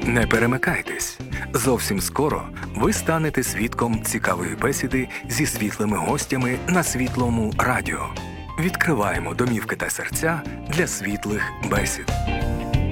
Не перемикайтесь. Зовсім скоро ви станете свідком цікавої бесіди зі світлими гостями на Світлому радіо. Відкриваємо домівки та серця для світлих бесід.